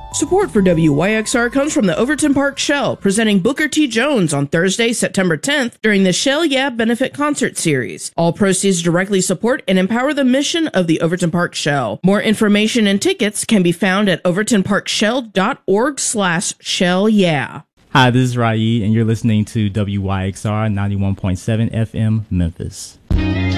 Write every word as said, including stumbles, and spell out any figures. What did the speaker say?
Support for W Y X R comes from the Overton Park Shell, presenting Booker T. Jones on Thursday, September tenth, during the Shell Yeah Benefit Concert Series. All proceeds directly support and empower the mission of the Overton Park Shell. More information and tickets can be found at overtonparkshell.org slash shell yeah. Hi, this is Raid, and you're listening to W Y X R ninety-one point seven F M Memphis.